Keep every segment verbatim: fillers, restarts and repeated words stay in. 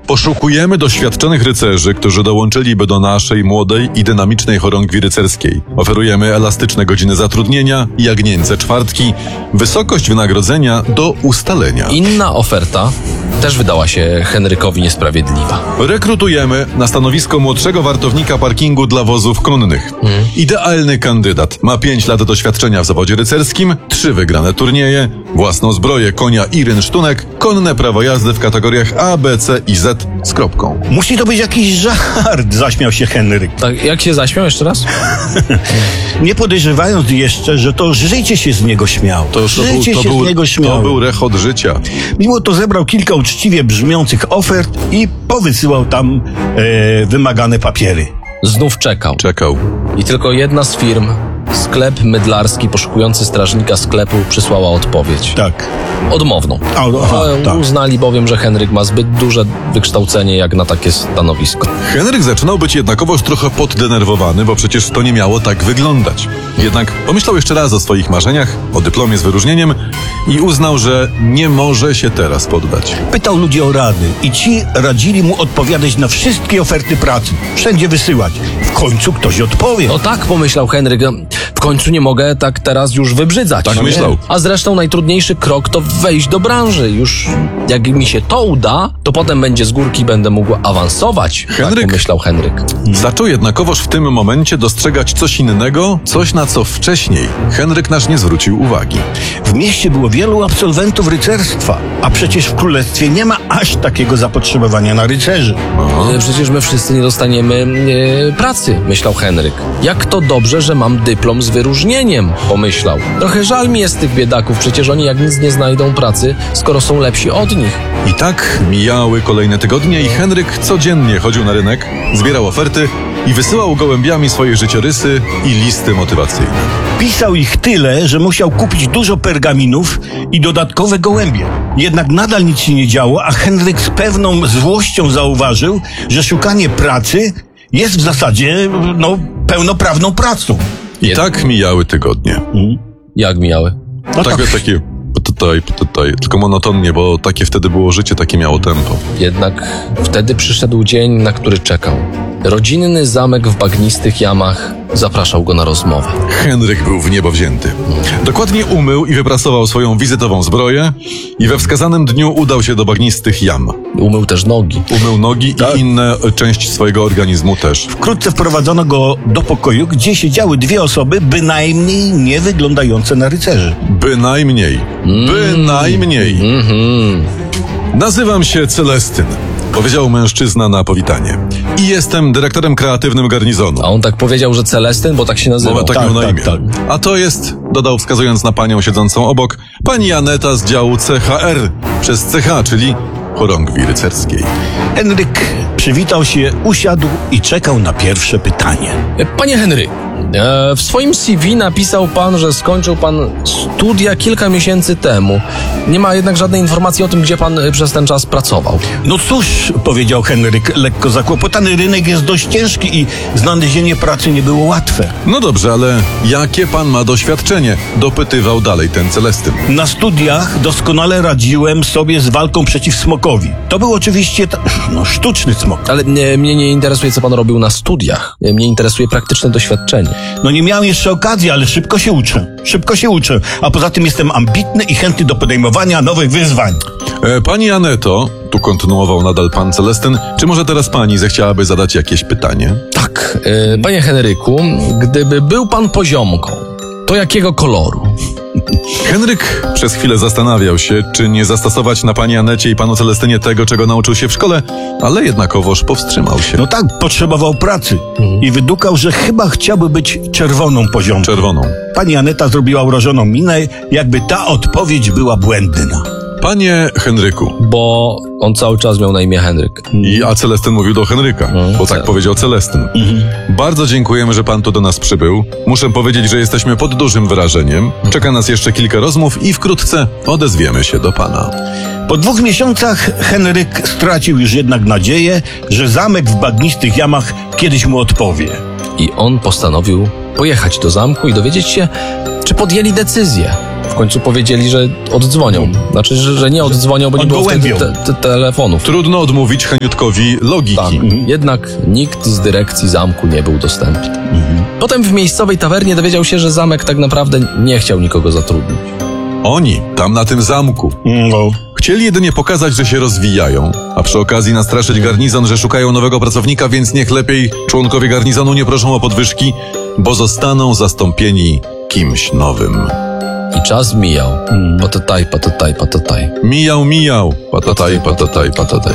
Poszukujemy doświadczonych rycerzy, którzy dołączyliby do naszej młodej i dynamicznej chorągwi rycerskiej. Oferujemy elastyczne godziny zatrudnienia, jagnięce czwartki, wysokość wynagrodzenia do ustalenia. Inna oferta też wydała się Henrykowi niesprawiedliwa. Rekrutujemy na stanowisko młodszego wartownika parkingu dla wozów konnych. Hmm. Idealny kandydat. Ma pięć lat doświadczenia w zawodzie rycerskim, trzy wygrane turnieje, własną zbroję, konia i rynsztunek, konne prawo jazdy w kategoriach A, B, C i Z z kropką. Musi to być jakiś żart, zaśmiał się Henryk. Tak, jak się zaśmiał jeszcze raz? Nie podejrzewając jeszcze, że to życie się z niego śmiało. To, to, życie był, to, się był, z niego śmiało. to był rechot życia. Mimo to zebrał kilka uczciwie brzmiących ofert i powysyłał tam e, wymagane papiery. Znów czekał. Czekał. I tylko jedna z firm, sklep mydlarski poszukujący strażnika sklepu, przysłała odpowiedź. Tak. Odmowną. A, aha, E, tak. Uznali bowiem, że Henryk ma zbyt duże wykształcenie jak na takie stanowisko. Henryk zaczynał być jednakowoż trochę poddenerwowany, bo przecież to nie miało tak wyglądać. Jednak pomyślał jeszcze raz o swoich marzeniach, o dyplomie z wyróżnieniem i uznał, że nie może się teraz poddać. Pytał ludzi o rady i ci radzili mu odpowiadać na wszystkie oferty pracy. Wszędzie wysyłać. W końcu ktoś odpowie. No tak, pomyślał Henryk, w końcu nie mogę tak teraz już wybrzydzać. Tak No myślał. nie? A zresztą najtrudniejszy krok to wejść do branży. Już jak mi się to uda, to potem będzie z górki, będę mógł awansować. Henryk? Tak pomyślał Henryk. Zaczął jednakowoż w tym momencie dostrzegać coś innego, coś na co wcześniej Henryk nasz nie zwrócił uwagi. W mieście było wielu absolwentów rycerstwa, a przecież w królestwie nie ma aż takiego zapotrzebowania na rycerzy. No. E, Przecież my wszyscy nie dostaniemy e, pracy, myślał Henryk. Jak to dobrze, że mam dyplom z wyróżnieniem, pomyślał. Trochę żal mi jest tych biedaków, przecież oni jak nic nie znajdą pracy, skoro są lepsi od nich. I tak mijały kolejne tygodnie i Henryk codziennie chodził na rynek, zbierał oferty i wysyłał gołębiami swoje życiorysy i listy motywacyjne. Pisał ich tyle, że musiał kupić dużo pergaminów i dodatkowe gołębie. Jednak nadal nic się nie działo, a Henryk z pewną złością zauważył, że szukanie pracy jest w zasadzie, no, pełnoprawną pracą. I Jed- tak mijały tygodnie. Jak mijały? No tak, tak. takie tutaj, tutaj, tylko monotonnie, bo takie wtedy było życie, takie miało tempo. Jednak wtedy przyszedł dzień, na który czekał. Rodzinny zamek w bagnistych jamach zapraszał go na rozmowę. Henryk był w niebo wzięty. Dokładnie umył i wyprasował swoją wizytową zbroję i we wskazanym dniu udał się do bagnistych jam. Umył też nogi. Umył nogi Tak. i inne części swojego organizmu też. Wkrótce wprowadzono go do pokoju, gdzie siedziały dwie osoby, bynajmniej nie wyglądające na rycerzy. Bynajmniej. Bynajmniej. Mhm. Nazywam się Celestyn, powiedział mężczyzna na powitanie. I jestem dyrektorem kreatywnym garnizonu. A on tak powiedział, że Celestyn, bo tak się nazywał. Mowa tak, Tak, miał na tak, imię. tak. A to jest, dodał wskazując na panią siedzącą obok, pani Aneta z działu C H R przez C H, czyli chorągwi rycerskiej. Henryk przywitał się, usiadł i czekał na pierwsze pytanie. Panie Henry, e, w swoim C V napisał pan, że skończył pan studia kilka miesięcy temu. Nie ma jednak żadnej informacji o tym, gdzie pan e, przez ten czas pracował. No cóż, powiedział Henryk, lekko zakłopotany, rynek jest dość ciężki i znalezienie pracy nie było łatwe. No dobrze, ale jakie pan ma doświadczenie? Dopytywał dalej ten Celestyn. Na studiach doskonale radziłem sobie z walką przeciw smokowi. To był oczywiście ta, no, sztuczny smok. Ale e, mnie nie interesuje, co pan robił na studiach. E, mnie interesuje praktyczne doświadczenie. No nie miałem jeszcze okazji, ale szybko się uczę. Szybko się uczę. A poza tym jestem ambitny i chętny do podejmowania nowych wyzwań. E, pani Aneto, tu kontynuował nadal pan Celestyn, czy może teraz pani zechciałaby zadać jakieś pytanie? Tak, e, panie Henryku, gdyby był pan poziomką, to jakiego koloru? Henryk przez chwilę zastanawiał się, czy nie zastosować na pani Anecie i panu Celestynie tego, czego nauczył się w szkole, ale jednakowoż powstrzymał się. No tak, potrzebował pracy i wydukał, że chyba chciałby być czerwoną poziomką. Czerwoną. Pani Aneta zrobiła urażoną minę, jakby ta odpowiedź była błędna. Panie Henryku, Bo on cały czas miał na imię Henryk. i a Celestyn mówił do Henryka, Mhm. bo tak Cel- powiedział Celestyn. Bardzo dziękujemy, że pan tu do nas przybył. Muszę powiedzieć, że jesteśmy pod dużym wrażeniem. Czeka nas jeszcze kilka rozmów i wkrótce odezwiemy się do pana. Po dwóch miesiącach Henryk stracił już jednak nadzieję, że zamek w bagnistych jamach kiedyś mu odpowie. I on postanowił pojechać do zamku i dowiedzieć się, czy podjęli decyzję. W końcu powiedzieli, że oddzwonią. Znaczy, że, że nie oddzwonią, bo nie było wtedy te, te telefonów. Trudno odmówić Heniutkowi logiki. Tak. Jednak nikt z dyrekcji zamku nie był dostępny. Mhm. Potem w miejscowej tawernie dowiedział się, że zamek tak naprawdę nie chciał nikogo zatrudnić. Oni, tam na tym zamku, No. chcieli jedynie pokazać, że się rozwijają, a przy okazji nastraszyć garnizon, że szukają nowego pracownika, więc niech lepiej członkowie garnizonu nie proszą o podwyżki, bo zostaną zastąpieni kimś nowym. I czas mijał. Patataj, patataj, patataj. Mijał, mijał, patataj, patataj, patataj.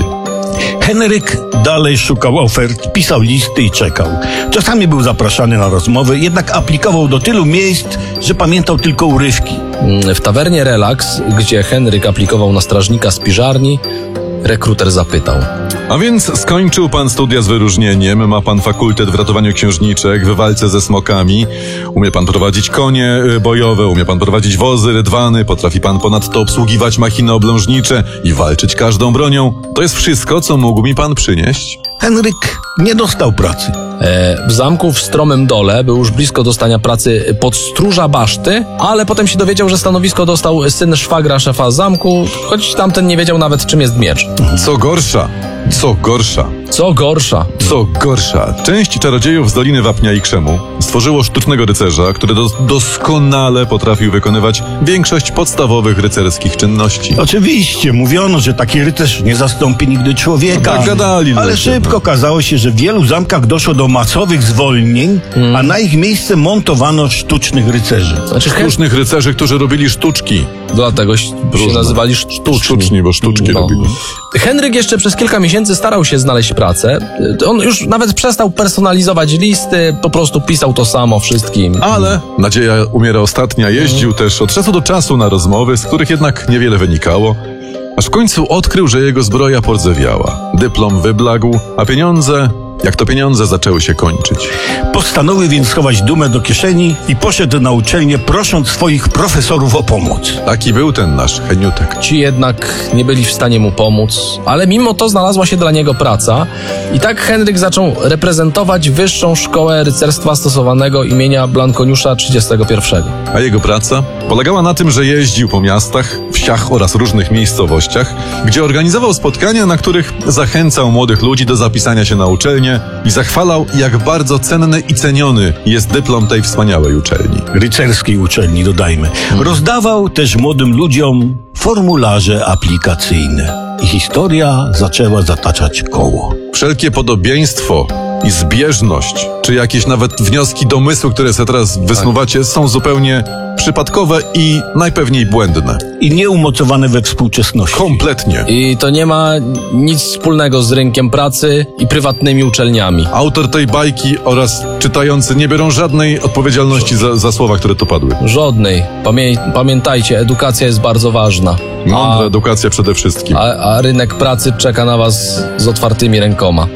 Henryk dalej szukał ofert, pisał listy i czekał. Czasami był zapraszany na rozmowy, jednak aplikował do tylu miejsc, że pamiętał tylko urywki. W tawernie Relax, gdzie Henryk aplikował na strażnika z piżarni, rekruter zapytał. A więc skończył pan studia z wyróżnieniem, ma pan fakultet w ratowaniu księżniczek, w walce ze smokami, umie pan prowadzić konie y, bojowe, umie pan prowadzić wozy, rydwany, potrafi pan ponadto obsługiwać machiny oblężnicze i walczyć każdą bronią. To jest wszystko, co mógł mi pan przynieść? Henryk nie dostał pracy. E, w zamku w Stromym Dole był już blisko dostania pracy podstróża baszty, ale potem się dowiedział, że stanowisko dostał syn szwagra szefa zamku, choć tamten nie wiedział nawet, czym jest miecz. Co gorsza, co gorsza, Co gorsza, co gorsza. Część czarodziejów z Doliny Wapnia i Krzemu stworzyło sztucznego rycerza, który dos- doskonale potrafił wykonywać większość podstawowych rycerskich czynności. Oczywiście, mówiono, że taki rycerz nie zastąpi nigdy człowieka. No tak gadali ale ludzie, szybko no. okazało się, że w wielu zamkach doszło do masowych zwolnień, a na ich miejsce montowano sztucznych rycerzy. znaczy Hen- Sztucznych rycerzy, którzy robili sztuczki. dlatego się Różne. nazywali sztuczni. Sztuczni, bo sztuczki No. robili. Henryk jeszcze przez kilka miesięcy starał się znaleźć pracę. On już nawet przestał personalizować listy, po prostu pisał to samo wszystkim. Ale nadzieja umiera ostatnia. Jeździł też od czasu do czasu na rozmowy, z których jednak niewiele wynikało. Aż w końcu odkrył, że jego zbroja pordzewiała. Dyplom wyblakł, a pieniądze, jak to pieniądze, zaczęły się kończyć. Postanowił więc schować dumę do kieszeni i poszedł na uczelnię, prosząc swoich profesorów o pomoc. Taki był ten nasz Heniutek. Ci jednak nie byli w stanie mu pomóc, ale mimo to znalazła się dla niego praca i tak Henryk zaczął reprezentować Wyższą Szkołę Rycerstwa Stosowanego imienia Blankoniusza trzydziestego pierwszego. A jego praca polegała na tym, że jeździł po miastach, wsiach oraz różnych miejscowościach, gdzie organizował spotkania, na których zachęcał młodych ludzi do zapisania się na uczelnię i zachwalał, jak bardzo cenny i ceniony jest dyplom tej wspaniałej uczelni. Rycerskiej uczelni, dodajmy. Rozdawał też młodym ludziom formularze aplikacyjne. I historia zaczęła zataczać koło. Wszelkie podobieństwo i zbieżność, czy jakieś nawet wnioski, domysły, które sobie teraz wysnuwacie, są zupełnie przypadkowe i najpewniej błędne. I nieumocowane we współczesności. Kompletnie. I to nie ma nic wspólnego z rynkiem pracy i prywatnymi uczelniami. Autor tej bajki oraz czytający nie biorą żadnej odpowiedzialności za, za słowa, które tu padły. Żadnej. Pamię- pamiętajcie, edukacja jest bardzo ważna. Mądra A, edukacja przede wszystkim. a, a rynek pracy czeka na was z otwartymi rękoma.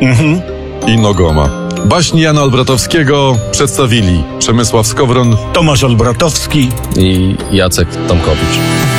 I nogoma. Baśni Jana Olbratowskiego przedstawili Przemysław Skowron, Tomasz Olbratowski. I Jacek Tomkowicz.